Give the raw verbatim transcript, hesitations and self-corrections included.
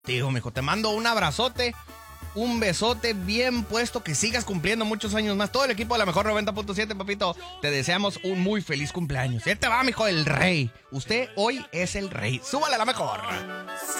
Digo, mijo, te mando un abrazote, un besote bien puesto, que sigas cumpliendo muchos años más. Todo el equipo de la mejor noventa punto siete, papito, te deseamos un muy feliz cumpleaños. Y ahí te va, mijo, el rey. Usted hoy es el rey. Súbale a la mejor.